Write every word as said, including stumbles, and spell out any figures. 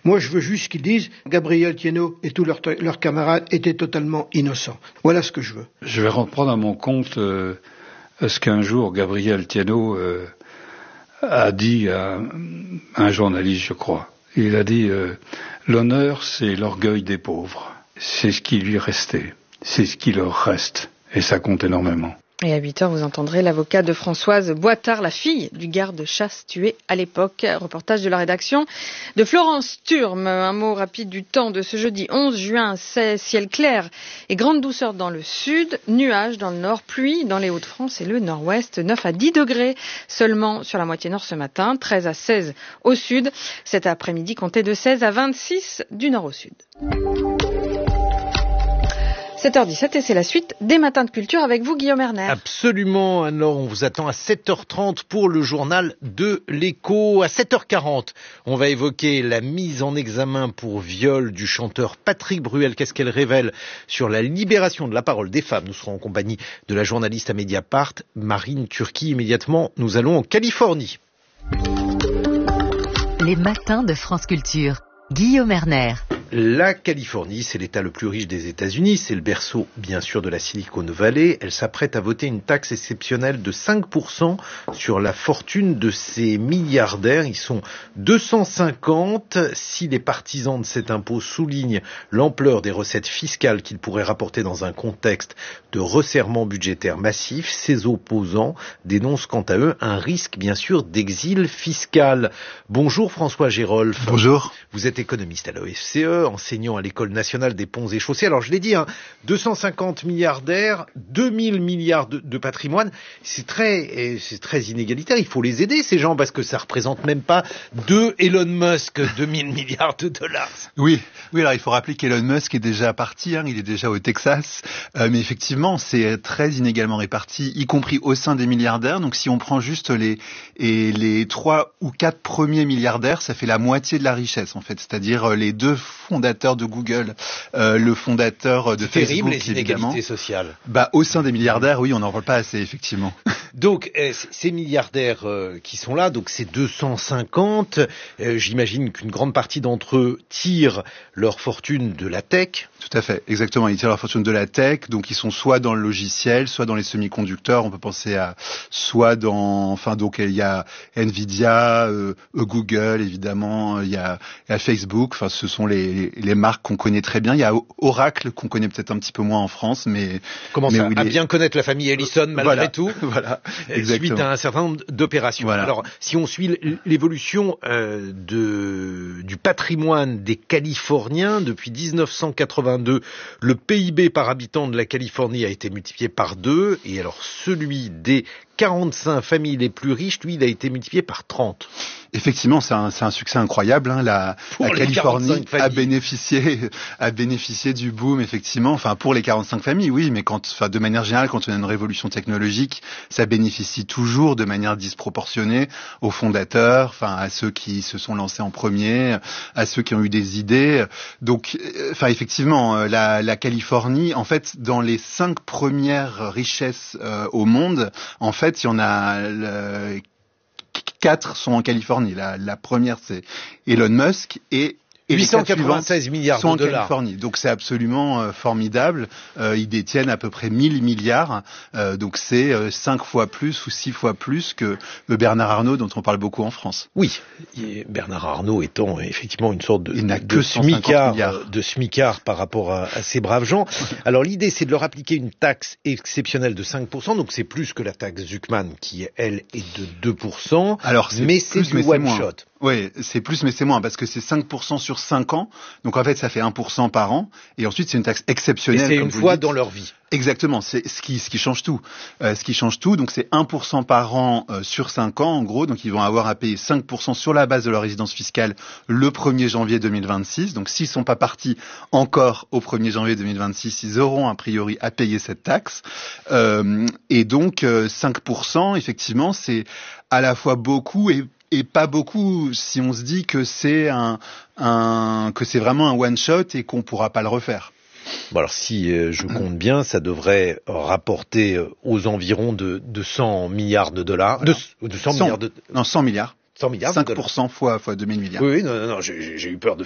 Moi, je veux juste qu'ils disent Gabriel Thiénot et tous leurs, leurs camarades étaient totalement innocents. Voilà ce que je veux. Je vais reprendre à mon compte euh, ce qu'un jour Gabriel Thiénot euh, a dit à, à un journaliste, je crois. Il a dit euh, « L'honneur, c'est l'orgueil des pauvres. C'est ce qui lui restait. C'est ce qui leur reste. Et ça compte énormément. » Et à huit heures, vous entendrez l'avocat de Françoise Boitard, la fille du garde-chasse tué à l'époque. Reportage de la rédaction de Florence Turme. Un mot rapide du temps de ce jeudi onze juin. C'est ciel clair et grande douceur dans le sud, nuages dans le nord, pluie dans les Hauts-de-France et le nord-ouest. neuf à dix degrés seulement sur la moitié nord ce matin, treize à seize au sud. Cet après-midi, comptez de seize à vingt-six du nord au sud. sept heures dix-sept et c'est la suite des Matins de Culture avec vous, Guillaume Erner. Absolument, alors on vous attend à sept heures trente pour le journal de l'Écho. À sept heures quarante, on va évoquer la mise en examen pour viol du chanteur Patrick Bruel. Qu'est-ce qu'elle révèle sur la libération de la parole des femmes? Nous serons en compagnie de la journaliste à Mediapart, Marine Turki. Immédiatement, nous allons en Californie. Les Matins de France Culture. Guillaume Erner. La Californie, c'est l'État le plus riche des États-Unis, c'est le berceau, bien sûr, de la Silicon Valley. Elle s'apprête à voter une taxe exceptionnelle de cinq pour cent sur la fortune de ces milliardaires. Ils sont deux cent cinquante. Si les partisans de cet impôt soulignent l'ampleur des recettes fiscales qu'il pourrait rapporter dans un contexte de resserrement budgétaire massif, ses opposants dénoncent quant à eux un risque, bien sûr, d'exil fiscal. Bonjour François Gérolf. Bonjour. Vous êtes économiste à l'O F C E, enseignant à l'École nationale des ponts et chaussées. Alors je l'ai dit, hein, deux cent cinquante milliardaires, deux mille milliards de, de patrimoine, c'est très, c'est très inégalitaire. Il faut les aider ces gens parce que ça représente même pas deux Elon Musk, deux mille milliards de dollars. Oui, oui. Alors il faut rappeler qu'Elon Musk est déjà parti, hein, il est déjà au Texas, euh, mais effectivement c'est très inégalement réparti, y compris au sein des milliardaires. Donc si on prend juste les et les trois ou quatre premiers milliardaires, ça fait la moitié de la richesse en fait, c'est-à-dire les deux fondateur de Google, euh, le fondateur de c'est Facebook, terrible, les évidemment. Inégalités sociales. Bah, au sein des milliardaires, oui, on n'en parle pas assez, effectivement. Donc, euh, ces milliardaires euh, qui sont là, donc c'est deux cent cinquante, euh, j'imagine qu'une grande partie d'entre eux tirent leur fortune de la tech. Tout à fait, exactement. Ils tirent leur fortune de la tech, donc ils sont soit dans le logiciel, soit dans les semi-conducteurs. On peut penser à soit dans, enfin donc il y a Nvidia, euh, Google évidemment, il y a, il y a Facebook. Enfin, ce sont les, les marques qu'on connaît très bien. Il y a Oracle qu'on connaît peut-être un petit peu moins en France, mais comment mais ça, à est... bien connaître la famille Ellison malgré voilà, tout. Voilà, exactement. Suite à un certain nombre d'opérations. Voilà. Alors, si on suit l'évolution euh, de du patrimoine des Californiens depuis dix-neuf cent quatre-vingt-deux, le P I B par habitant de la Californie a été multiplié par deux, et alors celui des quarante-cinq familles les plus riches, lui, il a été multiplié par trente. Effectivement, c'est un, c'est un succès incroyable. Hein. La, la Californie a bénéficié, a bénéficié du boom, effectivement. Enfin, pour les quarante-cinq familles, oui, mais quand, enfin, de manière générale, quand on a une révolution technologique, ça bénéficie toujours de manière disproportionnée aux fondateurs, enfin, à ceux qui se sont lancés en premier, à ceux qui ont eu des idées. Donc, enfin, effectivement, la, la Californie, en fait, dans les cinq premières richesses euh, au monde, en fait, il y en a le, quatre sont en Californie. La, la première, c'est Elon Musk et Et huit cent quatre-vingt-seize milliards sont de en dollars. Californie. Donc c'est absolument euh, formidable. Euh, ils détiennent à peu près mille milliards. Euh, donc c'est euh, cinq fois plus ou six fois plus que le Bernard Arnault dont on parle beaucoup en France. Oui, et Bernard Arnault étant effectivement une sorte de, Il n'a de, que de cent cinquante smicard, milliards. de smicard par rapport à, à ces braves gens. Alors l'idée, c'est de leur appliquer une taxe exceptionnelle de cinq pour cent. Donc c'est plus que la taxe Zuckman qui, elle, est de deux pour cent. Alors c'est mais c'est plus, du mais c'est one moins. shot. Oui, c'est plus, mais c'est moins, parce que c'est cinq pour cent sur cinq ans. Donc, en fait, ça fait un pour cent par an. Et ensuite, c'est une taxe exceptionnelle. Et c'est comme une vous fois dites. dans leur vie. Exactement. C'est ce qui, ce qui change tout. Euh, ce qui change tout. Donc, c'est un pour cent par an euh, sur cinq ans, en gros. Donc, ils vont avoir à payer cinq pour cent sur la base de leur résidence fiscale le premier janvier deux mille vingt-six. Donc, s'ils sont pas partis encore au premier janvier deux mille vingt-six, ils auront a priori à payer cette taxe. Euh, et donc, euh, cinq pour cent, effectivement, c'est à la fois beaucoup et Et pas beaucoup si on se dit que c'est un, un que c'est vraiment un one shot et qu'on pourra pas le refaire. Bon alors si euh, je compte bien, ça devrait rapporter euh, aux environs de, de cent milliards de dollars. Voilà. De, de cent cent, milliards de... Non, cent milliards. cent milliards cinq pour cent fois, fois deux mille milliards. Oui, oui, non, non, non j'ai, j'ai eu peur de,